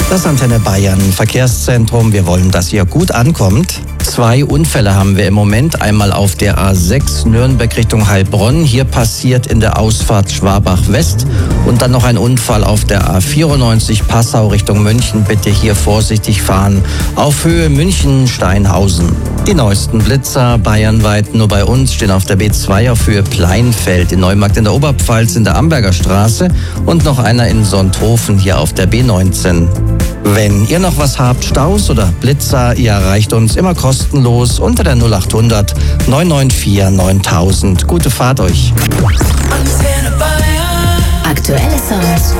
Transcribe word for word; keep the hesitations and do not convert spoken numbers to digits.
Das Antenne Bayern Verkehrszentrum. Wir wollen, dass ihr gut ankommt. Zwei Unfälle haben wir im Moment. Einmal auf der A sechs Nürnberg Richtung Heilbronn. Hier passiert in der Ausfahrt Schwabach West. Und dann noch ein Unfall auf der A vierundneunzig Passau Richtung München. Bitte hier vorsichtig fahren. Auf Höhe München-Steinhausen. Die neuesten Blitzer bayernweit nur bei uns stehen auf der B zwei auf Höhe Pleinfeld, in Neumarkt in der Oberpfalz in der Amberger Straße und noch einer in Sonthofen hier auf der B neunzehn. Wenn ihr noch was habt, Staus oder Blitzer, ihr erreicht uns immer kostenlos unter der null acht hundert neun neun vier neuntausend. Gute Fahrt euch. Aktuelle Songs